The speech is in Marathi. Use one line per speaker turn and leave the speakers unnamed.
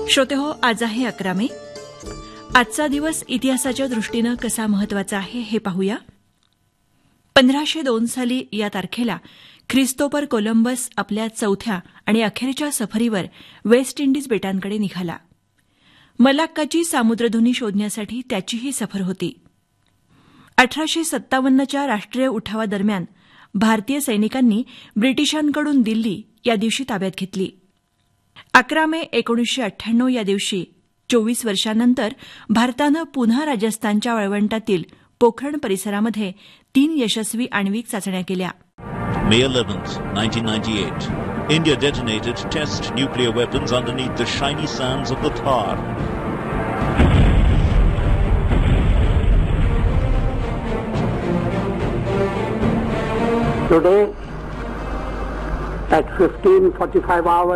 श्रोतेहो, आज आहे 11 मे. आजचा दिवस इतिहासाच्या दृष्टीनं कसा महत्वाचा आहे हे पाहूया. 1502 साली या तारखेला ख्रिस्तोफर कोलंबस आपल्या चौथ्या आणि अखेरच्या सफरीवर वेस्ट इंडिज बेटांकडे निघाला. मलाक्काची सामुद्रधुनी शोधण्यासाठी त्याची ही सफर होती. 1857च्या राष्ट्रीय उठावादरम्यान भारतीय सैनिकांनी ब्रिटिशांकडून दिल्ली या दिवशी ताब्यात घेतली. 11 मे 1998 या दिवशी 24 वर्षांनंतर भारतानं पुन्हा राजस्थानच्या वाळवंटातील पोखरण परिसरामध्ये 3 यशस्वी आण्विक चाचण्या केल्या.
May 11th, 1998. India detonated test nuclear weapons underneath the shiny sands of the Thar.
Today, at 15:45 hours